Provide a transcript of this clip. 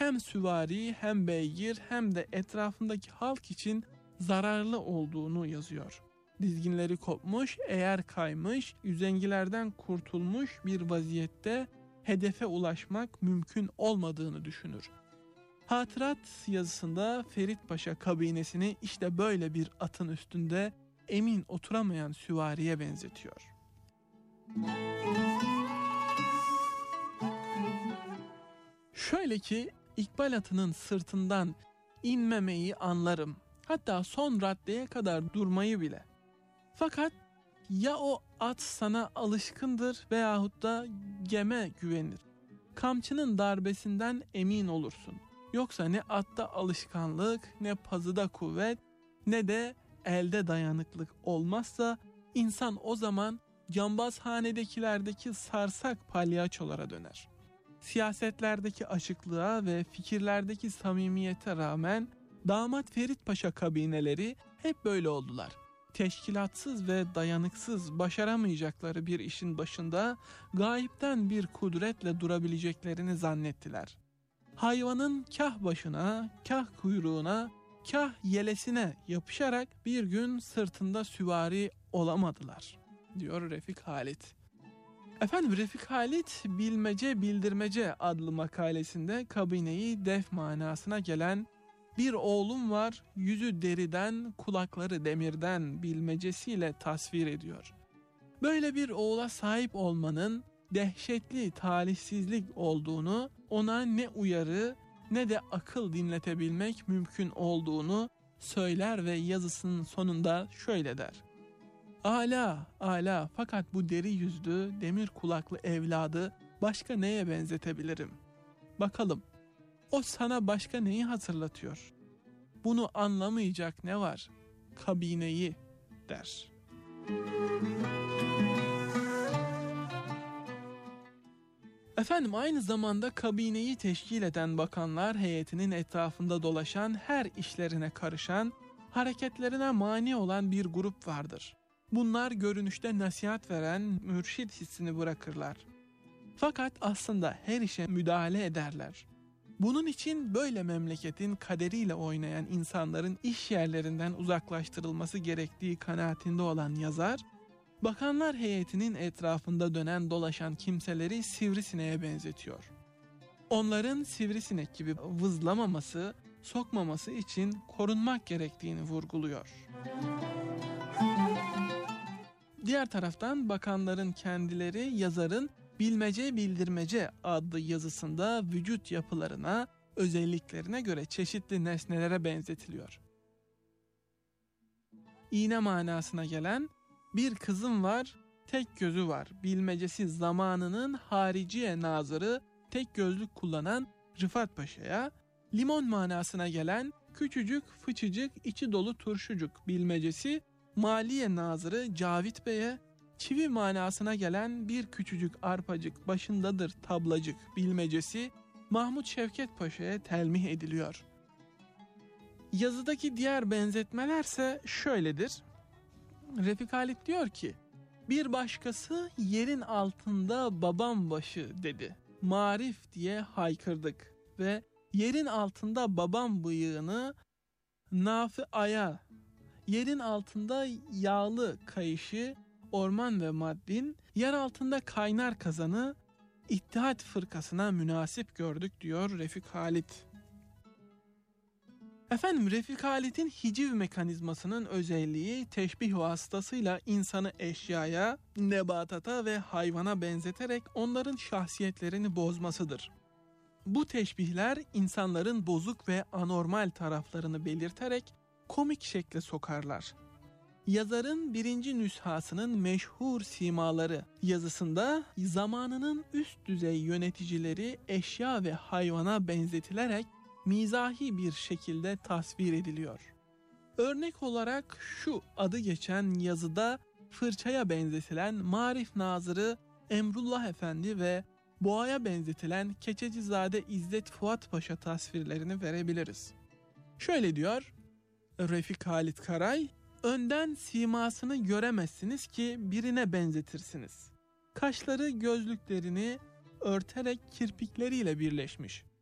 hem süvari hem beygir hem de etrafındaki halk için zararlı olduğunu yazıyor. Dizginleri kopmuş, eğer kaymış, üzengilerden kurtulmuş bir vaziyette hedefe ulaşmak mümkün olmadığını düşünür. Hatırat yazısında Ferit Paşa kabinesini işte böyle bir atın üstünde emin oturamayan süvariye benzetiyor. Şöyle ki İkbal atının sırtından inmemeyi anlarım. Hatta son raddeye kadar durmayı bile. Fakat ya o at sana alışkındır veyahut da geme güvenir. Kamçının darbesinden emin olursun. Yoksa ne atta alışkanlık, ne pazıda kuvvet, ne de elde dayanıklık olmazsa insan o zaman cambazhanedekilerdeki sarsak palyaçolara döner. Siyasetlerdeki açıklığa ve fikirlerdeki samimiyete rağmen damat Ferit Paşa kabineleri hep böyle oldular. Teşkilatsız ve dayanıksız başaramayacakları bir işin başında gayipten bir kudretle durabileceklerini zannettiler. Hayvanın kah başına, kah kuyruğuna, kah yelesine yapışarak bir gün sırtında süvari olamadılar, diyor Refik Halit. Efendim Refik Halit Bilmece Bildirmece adlı makalesinde kabineyi def manasına gelen bir oğlum var, yüzü deriden, kulakları demirden bilmecesiyle tasvir ediyor. Böyle bir oğula sahip olmanın dehşetli talihsizlik olduğunu, ona ne uyarı ne de akıl dinletebilmek mümkün olduğunu söyler ve yazısının sonunda şöyle der. Ala, ala, fakat bu deri yüzlü, demir kulaklı evladı başka neye benzetebilirim? Bakalım, o sana başka neyi hatırlatıyor? Bunu anlamayacak ne var? Kabineyi, der. Efendim aynı zamanda kabineyi teşkil eden bakanlar heyetinin etrafında dolaşan, her işlerine karışan, hareketlerine mani olan bir grup vardır. Bunlar görünüşte nasihat veren mürşid hissini bırakırlar. Fakat aslında her işe müdahale ederler. Bunun için böyle memleketin kaderiyle oynayan insanların iş yerlerinden uzaklaştırılması gerektiği kanaatinde olan yazar, bakanlar heyetinin etrafında dönen dolaşan kimseleri sivrisineğe benzetiyor. Onların sivrisinek gibi vızlamaması, sokmaması için korunmak gerektiğini vurguluyor. Diğer taraftan bakanların kendileri yazarın Bilmece Bildirmece adlı yazısında vücut yapılarına, özelliklerine göre çeşitli nesnelere benzetiliyor. İğne manasına gelen bir kızım var, tek gözü var bilmecesi zamanının hariciye nazırı tek gözlük kullanan Rıfat Paşa'ya, limon manasına gelen küçücük fıçıcık içi dolu turşucuk bilmecesi Maliye Nazırı Cavit Bey'e, çivi manasına gelen bir küçücük arpacık başındadır tablacık bilmecesi Mahmut Şevket Paşa'ya telmih ediliyor. Yazıdaki diğer benzetmelerse şöyledir. Refik Halit diyor ki, bir başkası yerin altında babam başı dedi. Marif diye haykırdık ve yerin altında babam bıyığını Nafia'ya, yerin altında yağlı kayışı Orman ve Maddin, yer altında kaynar kazanı İttihat Fırkasına münasip gördük, diyor Refik Halit. Efendim Refik Halit'in hiciv mekanizmasının özelliği teşbih vasıtasıyla insanı eşyaya, nebatata ve hayvana benzeterek onların şahsiyetlerini bozmasıdır. Bu teşbihler insanların bozuk ve anormal taraflarını belirterek komik şekle sokarlar. Yazarın 1. nüshasının meşhur simaları yazısında zamanının üst düzey yöneticileri eşya ve hayvana benzetilerek mizahi bir şekilde tasvir ediliyor. Örnek olarak şu adı geçen yazıda fırçaya benzetilen Marif Nazırı Emrullah Efendi ve boğaya benzetilen Keçecizade İzzet Fuat Paşa tasvirlerini verebiliriz. Şöyle diyor Refik Halit Karay, önden simasını göremezsiniz ki birine benzetirsiniz. Kaşları gözlüklerini örterek kirpikleriyle birleşmiş.